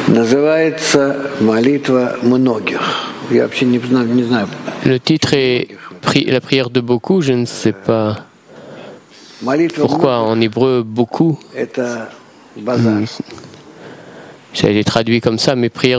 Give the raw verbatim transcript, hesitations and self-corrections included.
Le titre est la prière de beaucoup, je ne sais pas pourquoi en hébreu beaucoup. Ça a été traduit comme ça, mais prière